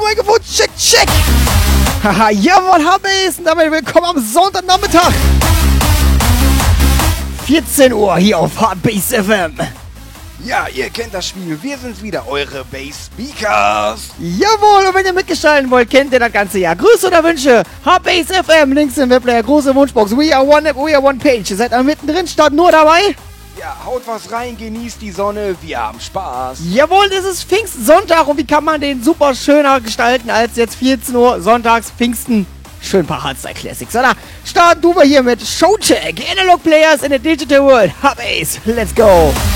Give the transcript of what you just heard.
Mikrofon, check, check. Haha, jawohl, Hardbase. Und damit willkommen am Sonntagnachmittag. 14 Uhr hier auf Hardbase FM. Ja, ihr kennt das Spiel. Wir sind wieder eure Bass Speakers. Jawohl, und wenn ihr mitgestalten wollt, kennt ihr das ganze Jahr. Grüße oder Wünsche. Hardbase FM, links im Webplayer, große Wunschbox. We are one page. Ihr seid am mittendrin, statt nur dabei. Ja, haut was rein, genießt die Sonne, wir haben Spaß. Jawohl, es ist Pfingstsonntag und wie kann man den super schöner gestalten als jetzt 14 Uhr sonntags Pfingsten? Schön ein paar Hardstyle Classics, oder? Starten wir hier mit Showcheck, Analog Players in a Digital World. Hardbase, let's go.